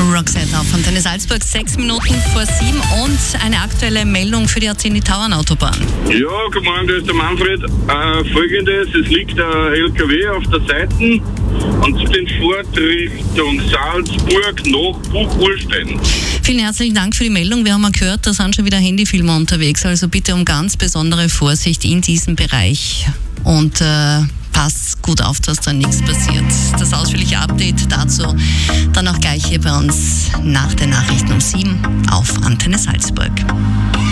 Roxette auf Antenne Salzburg, 6 Minuten vor 7 und eine aktuelle Meldung für die A10-Tauern-Autobahn. Ja, guten Morgen, da ist der Manfred. Folgendes, es liegt ein LKW auf der Seite und den Fahrt Richtung Salzburg nach Buchholstein. Vielen herzlichen Dank für die Meldung. Wir haben ja gehört, da sind schon wieder Handyfilmer unterwegs, also bitte um ganz besondere Vorsicht in diesem Bereich und passt gut auf, dass da nichts passiert. Das ausführliche Update dazu dann auch gleich hier bei uns nach den Nachrichten um 7 auf Antenne Salzburg.